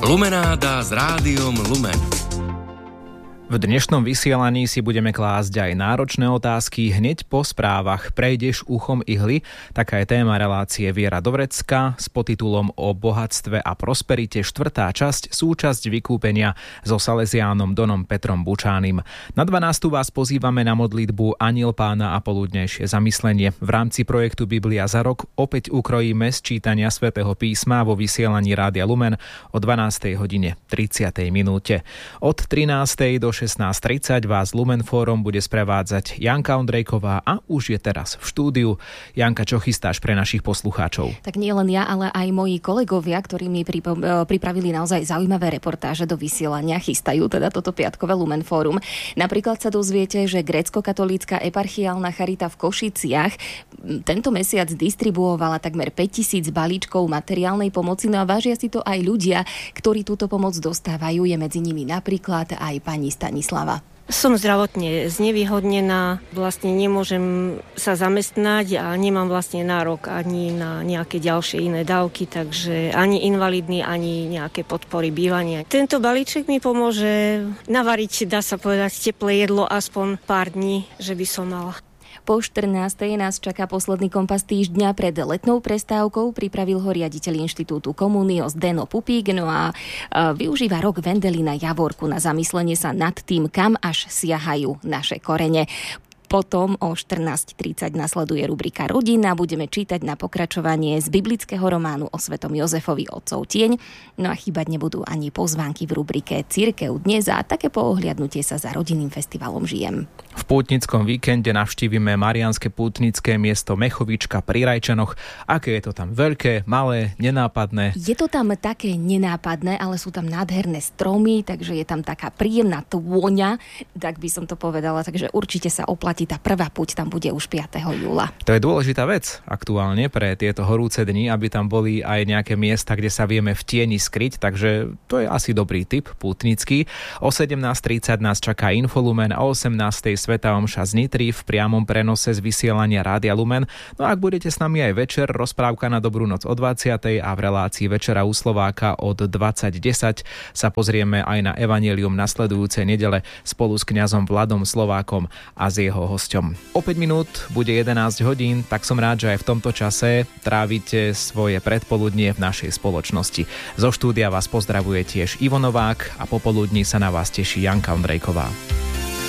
Lumenáda s rádiom Lumen. V dnešnom vysielaní si budeme klásť aj náročné otázky. Hneď po správach Prejdeš uchom ihly. Taká je téma relácie Viera Dovrecka s podtitulom O bohatstve a prosperite, 4. časť, súčasť vykúpenia so Salesiánom Donom Petrom Bučánim. Na 12. vás pozývame na modlitbu Anjel Pána a poludnejšie zamyslenie. V rámci projektu Biblia za rok opäť ukrojíme z čítania svätého písma vo vysielaní Rádia Lumen o 12:30. Od 13:00 do 16:30 vás Lumen Fórum bude sprevádzať Janka Ondrejková a už je teraz v štúdiu. Janka, čo chystáš pre našich poslucháčov? Tak nie len ja, ale aj moji kolegovia, ktorí mi pripravili naozaj zaujímavé reportáže do vysielania, chystajú teda toto piatkové Lumen Fórum. Napríklad sa dozviete, že grécko-katolícka eparchiálna charita v Košiciach tento mesiac distribuovala takmer 5000 balíčkov materiálnej pomoci, no a vážia si to aj ľudia, ktorí túto pomoc dostávajú. Je medzi nimi napríklad aj pani Stanislava. Som zdravotne znevýhodnená, vlastne nemôžem sa zamestnať a nemám vlastne nárok ani na nejaké ďalšie iné dávky, takže ani invalidný, ani nejaké podpory bývania. Tento balíček mi pomôže navariť, dá sa povedať, teplé jedlo aspoň pár dní, že by som mala. Po 14:00 nás čaká posledný kompas týždňa pred letnou prestávkou. Pripravil ho riaditeľ Inštitútu Comenius Zdeno Pupík, no a využíva rok Vendelina Javorku na zamyslenie sa nad tým, kam až siahajú naše korene. Potom o 14:30 nasleduje rubrika Rodina. Budeme čítať na pokračovanie z biblického románu o svetom Jozefovi Otcov tieň. No a chýbať nebudú ani pozvánky v rubrike Cirkev dnes a také poohliadnutie sa za rodinným festivalom Žijem. V pútnickom víkende navštívime mariánske pútnické miesto Mechovička pri Rajčanoch. Aké je to tam? Veľké, malé, nenápadné? Je to tam také nenápadné, ale sú tam nádherné stromy, takže je tam taká príjemná tôňa, tak by som to povedala, takže určite sa oplatí. Tá prvá púť tam bude už 5. júla. To je dôležitá vec aktuálne pre tieto horúce dni, aby tam boli aj nejaké miesta, kde sa vieme v tieni skryť, takže to je asi dobrý tip pútnický. O 17:30 nás čaká Infolumen a o 18:00 Svätá omša z Nitry v priamom prenose z vysielania Rádia Lumen. No a ak budete s nami aj večer, rozprávka na Dobrú noc o 20:00 a v relácii Večera u Slováka od 20:10 sa pozrieme aj na evanjelium nasledujúcej nedele spolu s kňazom Vladom Slovákom a s jeho hosťom. O 5 minút bude 11 hodín, tak som rád, že aj v tomto čase trávite svoje predpoludnie v našej spoločnosti. Zo štúdia vás pozdravuje tiež Ivo Novák a popoludní sa na vás teší Janka Ondrejková.